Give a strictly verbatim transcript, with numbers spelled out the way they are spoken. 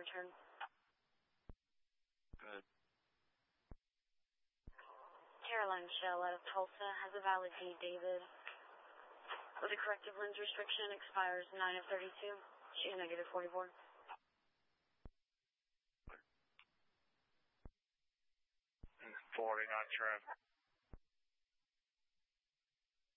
return. Good. Caroline Shell out of Tulsa has a valid D, David. With a corrective lens restriction expires nine of thirty-two. She's negative forty-four. Forwarding on trim.